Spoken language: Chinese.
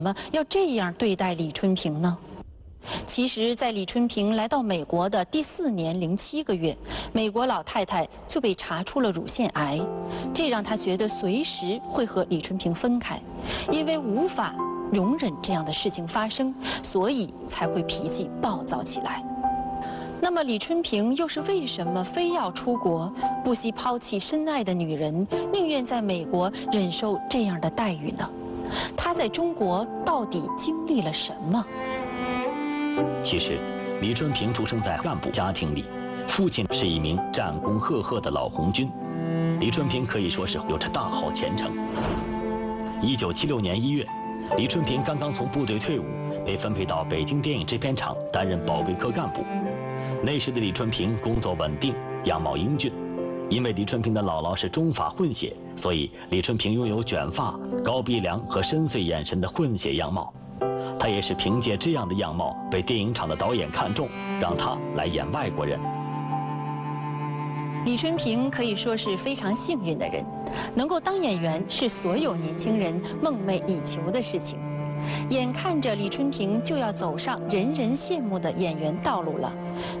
么要这样对待李春平呢？其实，在李春平来到美国的第4年07个月，美国老太太就被查出了乳腺癌，这让她觉得随时会和李春平分开，因为无法容忍这样的事情发生，所以才会脾气暴躁起来。那么，李春平又是为什么非要出国，不惜抛弃深爱的女人，宁愿在美国忍受这样的待遇呢？他在中国到底经历了什么？ 其实，李春平出生在干部家庭里，父亲是一名战功赫赫的老红军。李春平可以说是有着大好前程。1976年1月，李春平刚刚从部队退伍，被分配到北京电影制片厂担任保卫科干部。那时的李春平工作稳定，样貌英俊。因为李春平的姥姥是中法混血，所以李春平拥有卷发、高鼻梁和深邃眼神的混血样貌。他也是凭借这样的样貌被电影厂的导演看中，让他来演外国人。 李春平可以说是非常幸运的人，能够当演员是所有年轻人梦寐以求的事情。眼看着李春平就要走上人人羡慕的演员道路了，